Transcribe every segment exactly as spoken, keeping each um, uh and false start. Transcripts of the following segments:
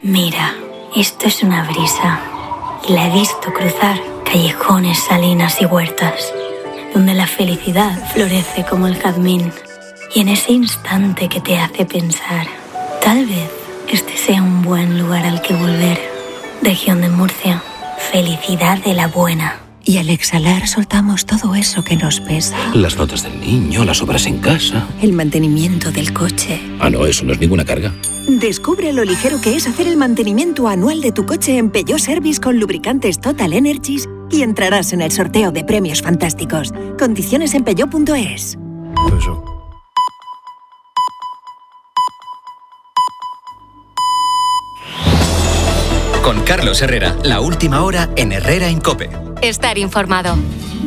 Mira, esto es una brisa. Y la he visto cruzar callejones, salinas y huertas, donde la felicidad florece como el jazmín. Y en ese instante que te hace pensar, tal vez este sea un buen lugar al que volver. Región de Murcia, felicidad de la buena. Y al exhalar soltamos todo eso que nos pesa. Las notas del niño, las obras en casa. El mantenimiento del coche. Ah, no, eso no es ninguna carga. Descubre lo ligero que es hacer el mantenimiento anual de tu coche en Peugeot Service con lubricantes Total Energies y entrarás en el sorteo de premios fantásticos. Condiciones en peugeot punto es. Eso. Con Carlos Herrera, la última hora en Herrera en COPE. Estar informado.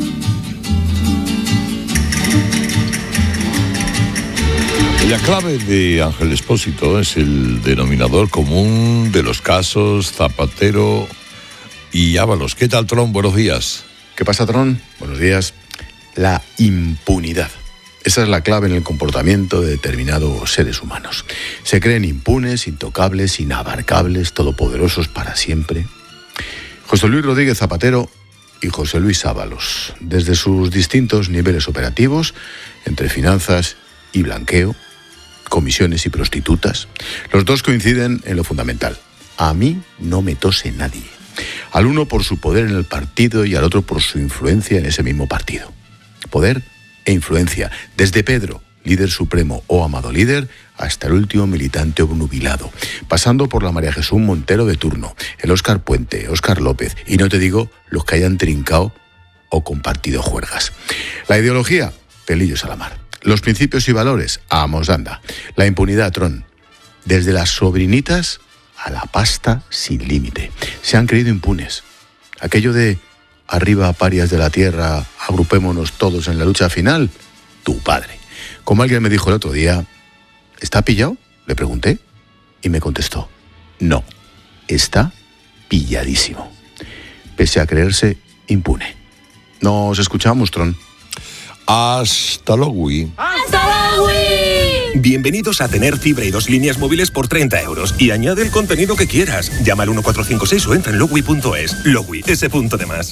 La clave de Ángel Expósito es el denominador común de los casos Zapatero y Ábalos. ¿Qué tal, Tron? Buenos días. ¿Qué pasa, Tron? Buenos días. La impunidad. Esa es la clave en el comportamiento de determinados seres humanos. Se creen impunes, intocables, inabarcables, todopoderosos para siempre. José Luis Rodríguez Zapatero y José Luis Ábalos, desde sus distintos niveles operativos, entre finanzas y blanqueo, comisiones y prostitutas, los dos coinciden en lo fundamental. A mí no me tose nadie. Al uno por su poder en el partido y al otro por su influencia en ese mismo partido. Poder e influencia, desde Pedro, líder supremo o amado líder, hasta el último militante obnubilado, pasando por la María Jesús Montero de turno, el Óscar Puente, Óscar López, y no te digo los que hayan trincado o compartido juergas. La ideología, pelillos a la mar. Los principios y valores, amos anda. La impunidad, Tron. Desde las sobrinitas a la pasta sin límite. Se han creído impunes. Aquello de arriba parias de la tierra, agrupémonos todos en la lucha final, tu padre. Como alguien me dijo el otro día, ¿está pillado? Le pregunté y me contestó, no, está pilladísimo. Pese a creerse impune. Nos escuchamos, Tron. Hasta luego. ¡Hasta luego! Bienvenidos a tener fibra y dos líneas móviles por treinta euros. Y añade el contenido que quieras. Llama al uno cuatro cinco seis o entra en logui punto es. Logui, ese punto de más.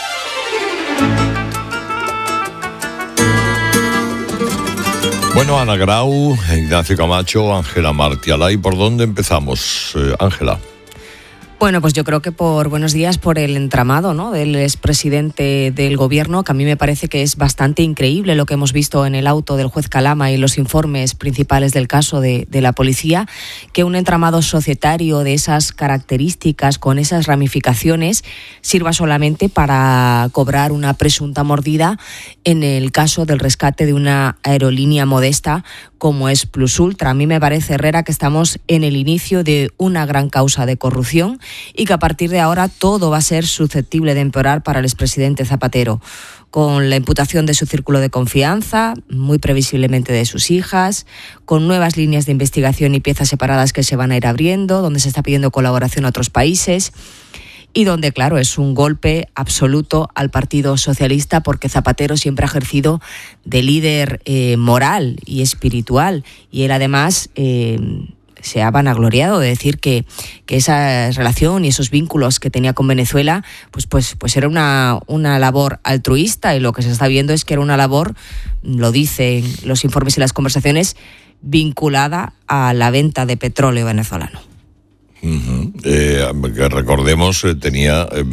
Bueno, Ana Grau, Ignacio Camacho, Ángela Martialay, ¿por dónde empezamos, eh, Ángela? Bueno, pues yo creo que por buenos días, por el entramado, ¿no?, del expresidente del gobierno, que a mí me parece que es bastante increíble lo que hemos visto en el auto del juez Calama y los informes principales del caso de, de la policía, que un entramado societario de esas características, con esas ramificaciones, sirva solamente para cobrar una presunta mordida en el caso del rescate de una aerolínea modesta como es Plus Ultra. A mí me parece, Herrera, que estamos en el inicio de una gran causa de corrupción y que a partir de ahora todo va a ser susceptible de empeorar para el expresidente Zapatero, con la imputación de su círculo de confianza, muy previsiblemente de sus hijas, con nuevas líneas de investigación y piezas separadas que se van a ir abriendo, donde se está pidiendo colaboración a otros países y donde, claro, es un golpe absoluto al Partido Socialista, porque Zapatero siempre ha ejercido de líder eh, moral y espiritual, y él además eh, se ha vanagloriado de decir que, que esa relación y esos vínculos que tenía con Venezuela pues, pues, pues era una, una labor altruista, y lo que se está viendo es que era una labor, lo dicen los informes y las conversaciones, vinculada a la venta de petróleo venezolano. Uh-huh. Eh, que recordemos, eh, tenía eh,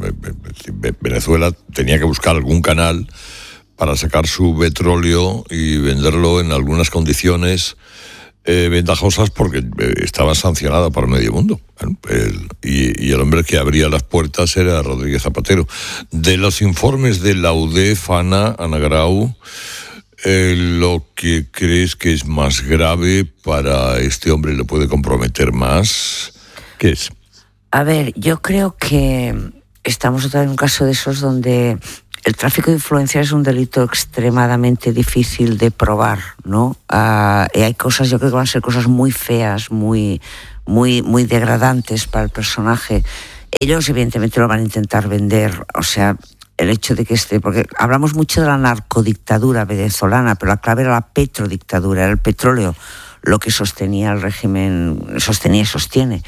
Venezuela tenía que buscar algún canal para sacar su petróleo y venderlo en algunas condiciones eh, ventajosas, porque eh, estaba sancionada por medio mundo. ¿eh? El, y, y el hombre que abría las puertas era Rodríguez Zapatero. De los informes de la U D E F, Ana, Ana Grau, Eh, lo que crees que es más grave para este hombre, le puede comprometer más, ¿qué es? A ver, yo creo que estamos otra vez en un caso de esos donde el tráfico de influencia es un delito extremadamente difícil de probar, ¿no? Uh, y hay cosas, yo creo que van a ser cosas muy feas, muy, muy, muy degradantes para el personaje. Ellos evidentemente lo van a intentar vender, o sea, el hecho de que esté, porque hablamos mucho de la narcodictadura venezolana, pero la clave era la petrodictadura, era el petróleo lo que sostenía el régimen, sostenía y sostiene.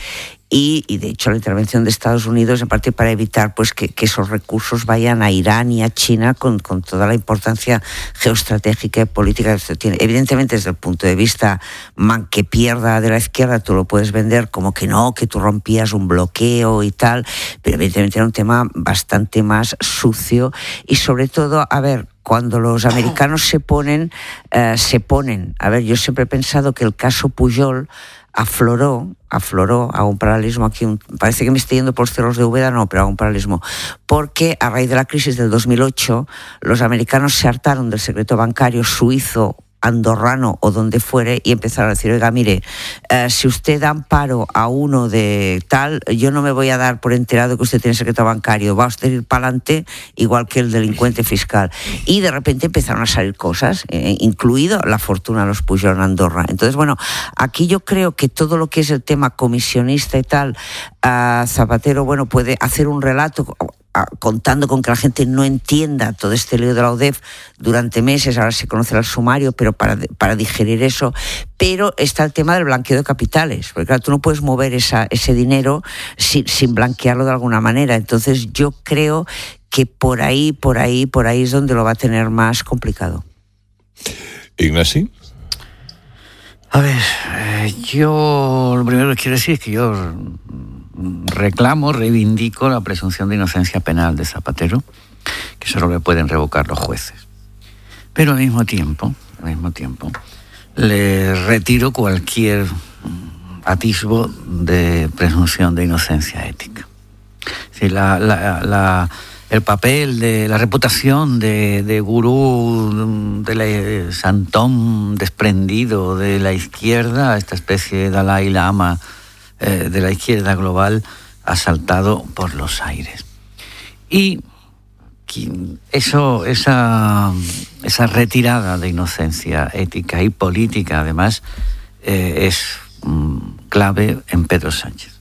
y, y de hecho la intervención de Estados Unidos en parte para evitar pues que, que esos recursos vayan a Irán y a China con, con toda la importancia geoestratégica y política que esto tiene. Evidentemente desde el punto de vista man que pierda de la izquierda tú lo puedes vender como que no, que tú rompías un bloqueo y tal, pero evidentemente era un tema bastante más sucio y sobre todo, a ver, cuando los americanos se ponen, eh, se ponen. A ver, yo siempre he pensado que el caso Pujol afloró, afloró, hago un paralelismo aquí, un, parece que me estoy yendo por los cerros de Úbeda, no, pero hago un paralelismo, porque a raíz de la crisis del dos mil ocho, los americanos se hartaron del secreto bancario suizo, andorrano o donde fuere y empezaron a decir, oiga, mire, eh, si usted da amparo a uno de tal, yo no me voy a dar por enterado que usted tiene secreto bancario, va a usted ir para adelante igual que el delincuente fiscal. Y de repente empezaron a salir cosas, eh, incluido la fortuna de los Pujol en Andorra. Entonces, bueno, aquí yo creo que todo lo que es el tema comisionista y tal, eh, Zapatero, bueno, puede hacer un relato contando con que la gente no entienda todo este lío de la UDEF durante meses, ahora se conocerá el sumario, pero para, para digerir eso, pero está el tema del blanqueo de capitales, porque claro, tú no puedes mover esa, ese dinero sin, sin blanquearlo de alguna manera, entonces yo creo que por ahí, por ahí, por ahí es donde lo va a tener más complicado. Ignasi. A ver, eh, yo lo primero que quiero decir es que yo reclamo, reivindico la presunción de inocencia penal de Zapatero, que solo le pueden revocar los jueces. Pero al mismo tiempo, al mismo tiempo, le retiro cualquier atisbo de presunción de inocencia ética. Sí, la, la, la, el papel de la reputación de, de gurú, de la, santón desprendido de la izquierda, esta especie de Dalai Lama eh, de la izquierda global, ha saltado por los aires. Y eso, esa, esa retirada de inocencia ética y política, además, eh, es mm, clave en Pedro Sánchez.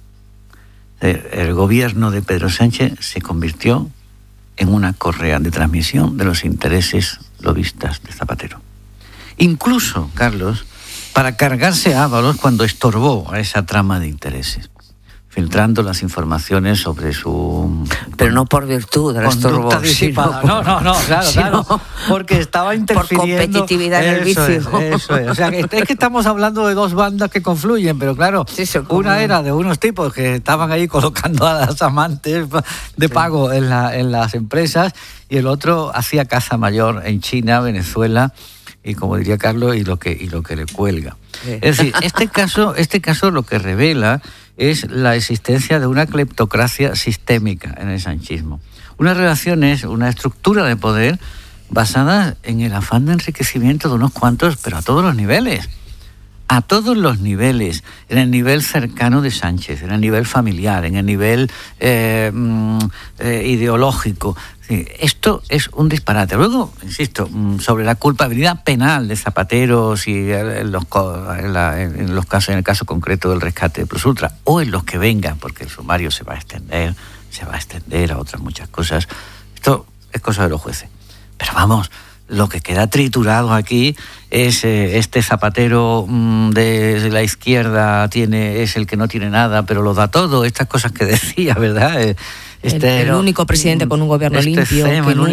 El gobierno de Pedro Sánchez se convirtió en una correa de transmisión de los intereses lobistas de Zapatero. Incluso, Carlos, para cargarse a Ábalos cuando estorbó a esa trama de intereses, filtrando las informaciones sobre su... Pero no por virtud del estorbo, disipada. Sino, no, no, no, claro, sino claro, porque estaba interfiriendo... Por competitividad en el vicio. Eso es, eso es. O sea, que, es que estamos hablando de dos bandas que confluyen, pero claro, sí, una era de unos tipos que estaban ahí colocando a las amantes de pago sí. en, la, en las empresas, y el otro hacía caza mayor en China, Venezuela, y como diría Carlos, y lo que, y lo que le cuelga. Sí. Es decir, este caso, este caso lo que revela es la existencia de una cleptocracia sistémica en el sanchismo. Unas relaciones, una estructura de poder basada en el afán de enriquecimiento de unos cuantos, pero a todos los niveles. A todos los niveles, en el nivel cercano de Sánchez, en el nivel familiar, en el nivel eh, eh, ideológico. Sí, esto es un disparate. Luego, insisto, sobre la culpabilidad penal de Zapatero, si en los, en la, en los casos, en el caso concreto del rescate de Plus Ultra, o en los que vengan, porque el sumario se va a extender, se va a extender a otras muchas cosas. Esto es cosa de los jueces. Pero vamos, lo que queda triturado aquí es eh, este Zapatero mmm, de la izquierda tiene es el que no tiene nada, pero lo da todo. Estas cosas que decía, ¿verdad? Eh, Este, el, el único presidente con un gobierno este limpio, tema, que no